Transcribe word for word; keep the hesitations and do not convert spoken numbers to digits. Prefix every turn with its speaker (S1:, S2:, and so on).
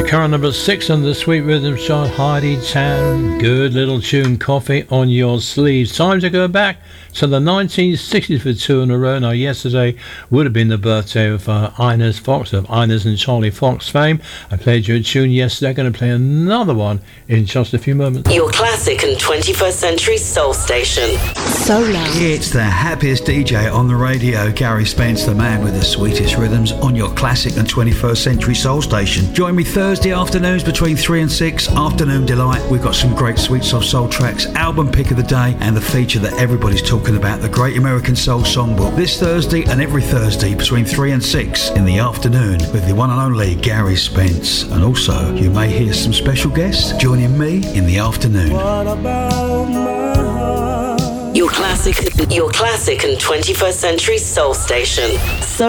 S1: Current number six on the Sweet Rhythm chart, Heidi Chan. Good little tune, Coffee on Your Sleeves. Time to go back to the nineteen sixties for two in a row. Now, yesterday would have been the birthday of uh, Inez Fox, of Inez and Charlie Fox fame. I played you a tune yesterday. I'm going to play another one in just a few moments.
S2: Your classic and twenty-first century soul station.
S3: Solar.
S4: It's the happiest D J on the radio, Gary Spence, the man with the sweetest rhythms, on your classic and twenty-first century soul station. Join me Thursday afternoons between three and six, Afternoon Delight. We've got some great sweet soft soul tracks, album pick of the day, and the feature that everybody's talking about, the Great American Soul Songbook. This Thursday and every Thursday between three and six in the afternoon with the one and only Gary Spence. And also, you may hear some special guests joining me in the afternoon.
S5: What about my heart?
S2: Your classic, your classic and twenty-first century soul station. So